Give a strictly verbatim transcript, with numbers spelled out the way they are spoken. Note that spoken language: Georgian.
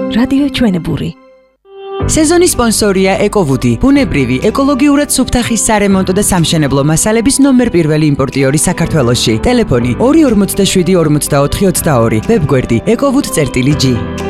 რადიო ჩვენებური. სეზონის სპონსორია ეკოვუდი, ბუნებრივი, ეკოლოგიურად სუფთა ხის სარემონტო და სამშენებლო მასალების ნომერ პირველი იმპორტიორი საქართველოში. ტელეფონი ორი ორმოცდაშვიდი ორმოცდაოთხი ოცდაორი, ვებგვერდი ეკოვუდ წერტილი ჯი.